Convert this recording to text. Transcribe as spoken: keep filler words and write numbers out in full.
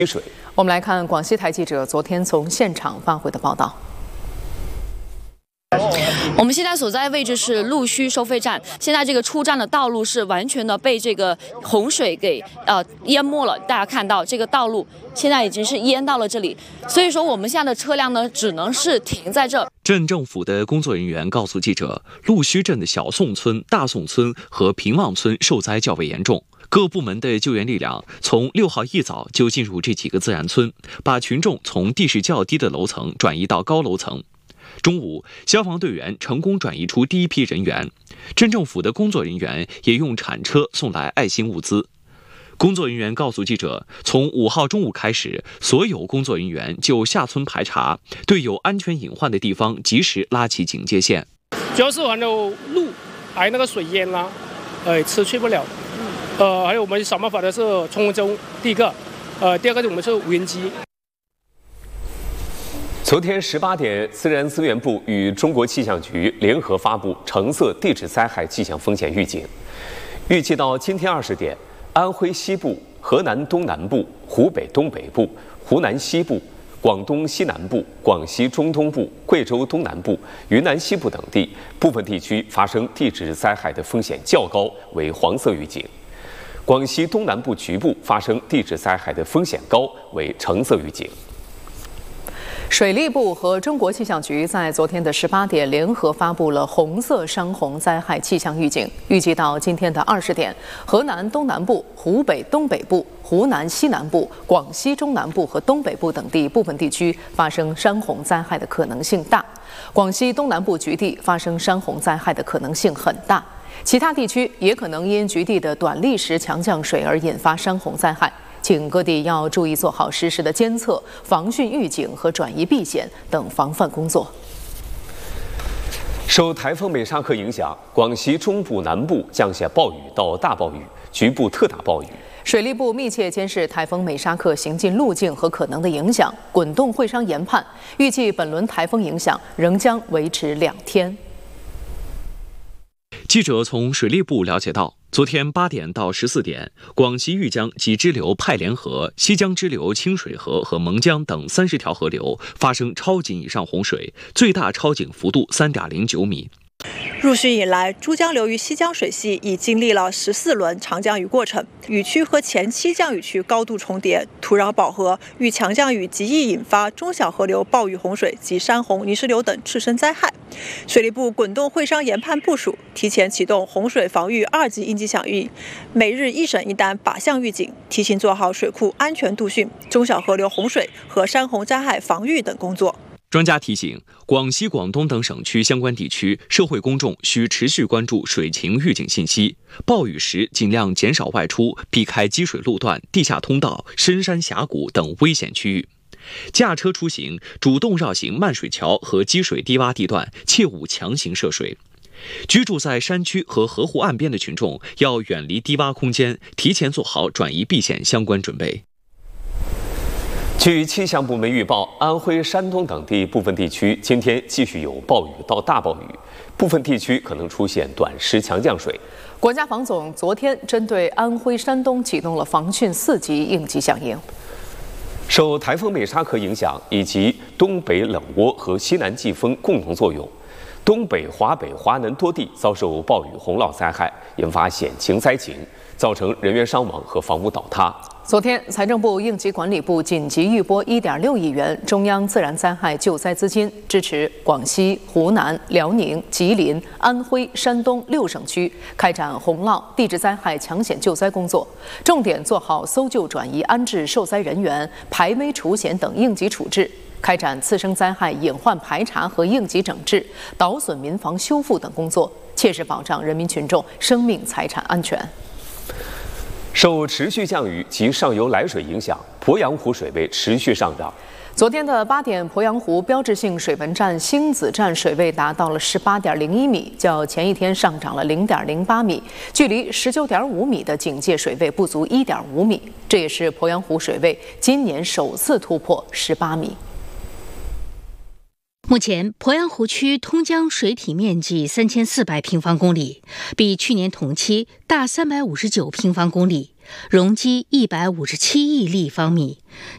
水。 我们来看广西台记者昨天从现场发回的报道。 我们现在所在位置是陆须收费站，现在这个出站的道路是完全的被这个洪水给呃淹没了。大家看到这个道路现在已经是淹到了这里，所以说我们现在的车辆呢只能是停在这。 镇政府的工作人员告诉记者，陆须镇的小宋村、大宋村和平望村受灾较为严重。 各部门的救援力量从六号一早就进入这几个自然村，把群众从地势较低的楼层转移到高楼层。中午，消防队员成功转移出第一批人员，镇政府的工作人员也用铲车送来爱心物资。工作人员告诉记者，从五号中午开始，所有工作人员就下村排查，对有安全隐患的地方及时拉起警戒线。 主要是还有路，还有那个水淹啦，呃，持续不了。 呃，还有我们想办法的是冲锋舟，第一个，呃，第二个我们是无人机。 昨天十八点，自然资源部与中国气象局联合发布橙色地质灾害气象风险预警，预计到今天二十点，安徽西部、河南东南部、湖北东北部、湖南西部、广东西南部、广西中东部、贵州东南部、云南西部等地部分地区发生地质灾害的风险较高，为黄色预警。 广西东南部局部发生地质灾害的风险高，为橙色预警。 水利部和中国气象局在昨天的十八点联合发布了红色山洪灾害气象预警，预计到今天的二十点，河南东南部、湖北东北部、湖南西南部、广西中南部和东北部等地部分地区发生山洪灾害的可能性大，广西东南部局地发生山洪灾害的可能性很大。 其他地区也可能因局地的短历时强降水而引发山洪灾害，请各地要注意做好实时的监测、防汛预警和转移避险等防范工作。 受台风美沙克影响，广西中部南部降下暴雨到大暴雨，局部特大暴雨。 水利部密切监视台风美沙克行进路径和可能的影响，滚动会商研判，预计本轮台风影响仍将维持两天。 记者从水利部了解到，昨天八点到十四点，广西玉江及支流派连河、西江支流清水河和蒙江等三十条河流发生超警以上洪水，最大超警幅度三点零九米。 入汛以来，珠江流域西江水系已经历了十四轮长降雨过程，雨区和前期降雨区高度重叠，土壤饱和，遇强降雨极易引发中小河流暴雨洪水及山洪、泥石流等次生灾害。水利部滚动会商研判部署，提前启动洪水防御二级应急响应，每日一省一单靶向预警，提醒做好水库安全度汛、中小河流洪水和山洪灾害防御等工作。 专家提醒，广西、广东等省区相关地区社会公众需持续关注水情预警信息，暴雨时尽量减少外出，避开积水路段、地下通道、深山峡谷等危险区域。驾车出行主动绕行漫水桥和积水低洼地段，切勿强行涉水。居住在山区和河湖岸边的群众要远离低洼空间，提前做好转移避险相关准备。 据气象部门预报，安徽、山东等地部分地区今天继续有暴雨到大暴雨，部分地区可能出现短时强降水。 国家防总昨天针对安徽、山东启动了防汛四级应急响应。 受台风美沙克影响以及东北冷涡和西南季风共同作用，东北、华北、华南多地遭受暴雨洪涝灾害，引发险情灾情，造成人员伤亡和房屋倒塌。 昨天，财政部应急管理部紧急预拨一点六亿元中央自然灾害救灾资金，支持广西、湖南、辽宁、吉林、安徽、山东六省区开展洪涝、地质灾害抢险救灾工作，重点做好搜救、转移、安置受灾人员、排危除险等应急处置，开展次生灾害隐患排查和应急整治、倒损民房修复等工作，切实保障人民群众生命财产安全。 受持续降雨及上游来水影响，鄱阳湖水位持续上涨。 昨天的八点，鄱阳湖标志性水文站星子站水位达到了十八点零一米，较前一天上涨了零点零八米，距离十九点五米的警戒水位不足一点五米。这也是鄱阳湖水位今年首次突破十八米。 目前，鄱阳湖区通江水体面积三千四百平方公里，比去年同期大三百五十九平方公里，容积一百五十七亿立方米，